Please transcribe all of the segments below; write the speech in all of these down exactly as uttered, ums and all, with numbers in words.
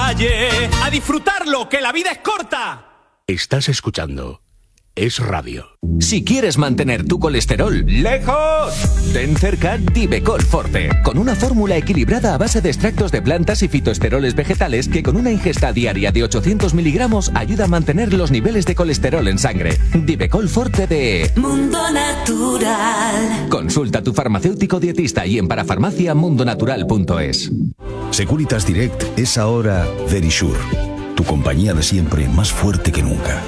calle, a disfrutarlo, que la vida es corta. Estás escuchando Es Radio. Si quieres mantener tu colesterol lejos, ten cerca Divecol Forte, con una fórmula equilibrada a base de extractos de plantas y fitoesteroles vegetales que con una ingesta diaria de ochocientos miligramos ayuda a mantener los niveles de colesterol en sangre. Divecol Forte de Mundo Natural. Consulta a tu farmacéutico dietista y en parafarmacia mundonatural punto es. Securitas Direct es ahora Verisure, tu compañía de siempre más fuerte que nunca.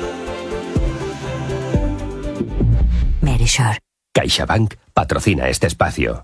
Verisure. CaixaBank patrocina este espacio.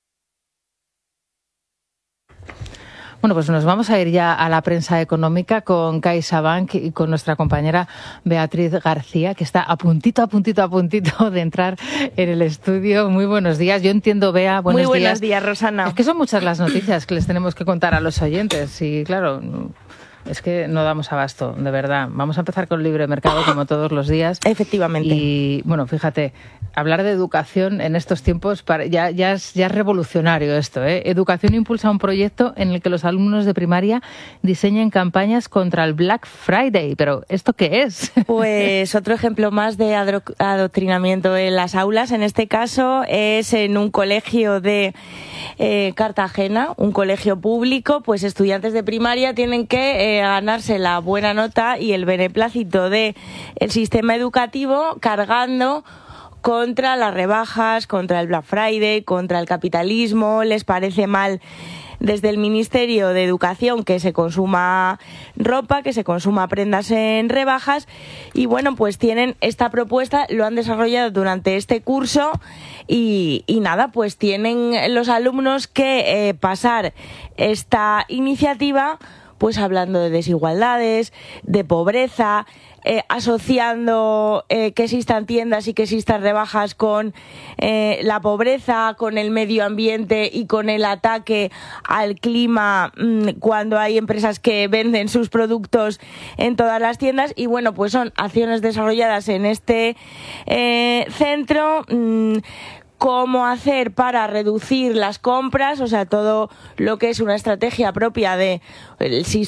Bueno, pues nos vamos a ir ya a la prensa económica con CaixaBank y con nuestra compañera Beatriz García, que está a puntito, a puntito, a puntito de entrar en el estudio. Muy buenos días. Yo entiendo, Bea, buenos días. Muy buenos días, Rosana. Es que son muchas las noticias que les tenemos que contar a los oyentes y, claro, es que no damos abasto, de verdad. Vamos a empezar con libre mercado, como todos los días. Efectivamente. Y, bueno, fíjate, hablar de educación en estos tiempos para, ya, ya, es, ya es revolucionario esto, ¿eh? Educación impulsa un proyecto en el que los alumnos de primaria diseñen campañas contra el Black Friday. ¿Pero esto qué es? Pues otro ejemplo más de adro- adoctrinamiento en las aulas. En este caso es en un colegio de eh, Cartagena, un colegio público. Pues estudiantes de primaria tienen que eh, ganarse la buena nota y el beneplácito del sistema educativo cargando contra las rebajas, contra el Black Friday, contra el capitalismo. Les parece mal desde el Ministerio de Educación que se consuma ropa, que se consuma prendas en rebajas y bueno, pues tienen esta propuesta, lo han desarrollado durante este curso y, y nada, pues tienen los alumnos que eh, pasar esta iniciativa pues hablando de desigualdades, de pobreza, eh, asociando eh, que existan tiendas y que existan rebajas con eh, la pobreza, con el medio ambiente y con el ataque al clima mmm, cuando hay empresas que venden sus productos en todas las tiendas. Y bueno, pues son acciones desarrolladas en este eh, centro. Mmm, cómo hacer para reducir las compras, o sea, todo lo que es una estrategia propia de el sistema